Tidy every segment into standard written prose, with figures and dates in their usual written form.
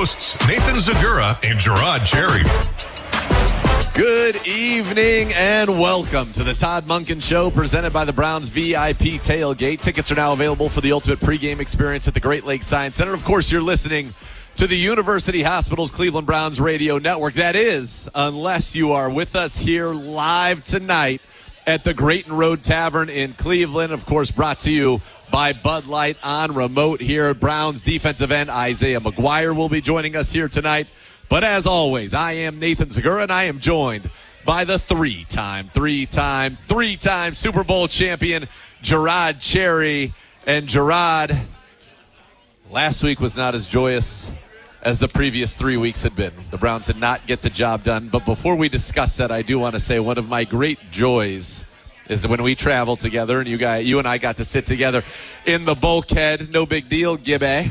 hosts Nathan Zagura and Gerard Cherry. Good evening and welcome to the Todd Monken Show presented by the Browns VIP Tailgate. Tickets are now available for the ultimate pregame experience at the Great Lakes Science Center. Of course, you're listening to the University Hospitals Cleveland Browns radio network. That is, unless you are with us here live tonight at the Grayton Road Tavern in Cleveland. Of course, brought to you by Bud Light on remote here. Browns defensive end Isaiah McGuire will be joining us here tonight. But as always, I am Nathan Zagura, and I am joined by the three-time Super Bowl champion, Gerard Cherry. And Gerard, last week was not as joyous as the previous 3 weeks had been. The Browns did not get the job done. But before we discuss that, I do want to say one of my great joys is when we travel together, and you and I got to sit together in the bulkhead. No big deal, Gibby.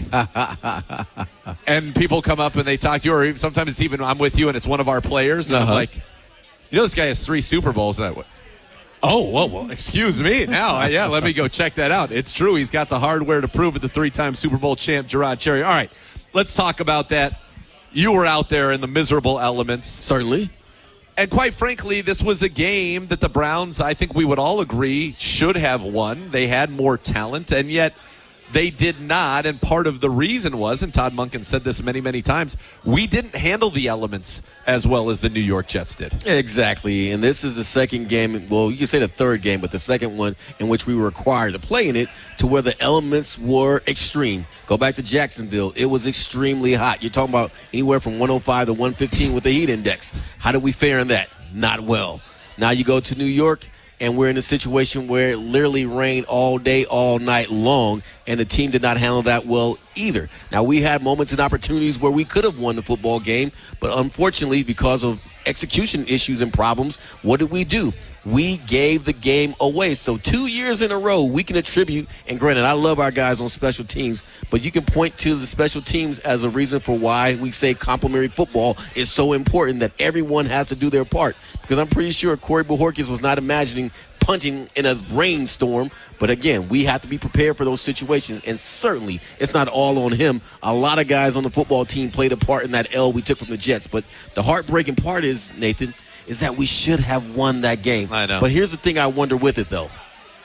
And people come up and they talk to you, or sometimes it's even I'm with you and it's one of our players, and I'm like, this guy has 3 Super Bowls. And well, excuse me. Now, let me go check that out. It's true. He's got the hardware to prove it, the 3-time Super Bowl champ, Gerard Cherry. All right, let's talk about that. You were out there in the miserable elements. Certainly. And quite frankly, this was a game that the Browns, I think we would all agree, should have won. They had more talent, and yet they did not. And part of the reason was, and Todd Monken said this many, many times, we didn't handle the elements as well as the New York Jets did. Exactly. And this is the second game, well, you can say the third game, but the second one in which we were required to play in it to where the elements were extreme. Go back to Jacksonville. It was extremely hot. You're talking about anywhere from 105 to 115 with the heat index. How did we fare in that? Not well. Now you go to New York, and we're in a situation where it literally rained all day, all night long, and the team did not handle that well either. Now, we had moments and opportunities where we could have won the football game, but unfortunately, because of execution issues and problems, what did we do? We gave the game away. So 2 years in a row, we can attribute, and granted, I love our guys on special teams, but you can point to the special teams as a reason for why we say complementary football is so important, that everyone has to do their part. Because I'm pretty sure Corey Bojorquez was not imagining punting in a rainstorm. But again, we have to be prepared for those situations. And certainly, it's not all on him. A lot of guys on the football team played a part in that L we took from the Jets. But the heartbreaking part is, Nathan, is that we should have won that game. I know. But here's the thing I wonder with it, though.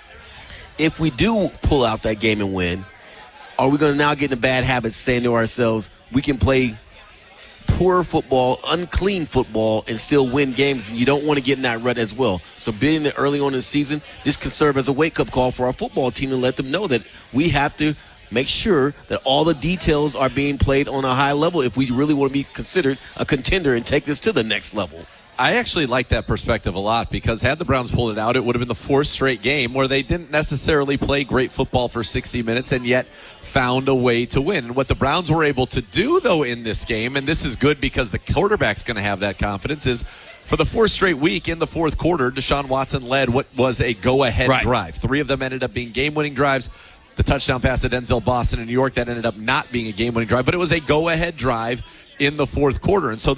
If we do pull out that game and win, are we going to now get in a bad habit saying to ourselves, we can play poor football, unclean football, and still win games? And you don't want to get in that rut as well. So being that early on in the season, this can serve as a wake-up call for our football team and let them know that we have to make sure that all the details are being played on a high level if we really want to be considered a contender and take this to the next level. I actually like that perspective a lot, because had the Browns pulled it out, it would have been the 4th straight game where they didn't necessarily play great football for 60 minutes and yet found a way to win. And what the Browns were able to do, though, in this game, and this is good because the quarterback's going to have that confidence, is for the 4th straight week in the 4th quarter, Deshaun Watson led what was a go-ahead drive. 3 of them ended up being game-winning drives. The touchdown pass to Denzel Boston in New York, that ended up not being a game-winning drive, but it was a go-ahead drive in the 4th quarter. And so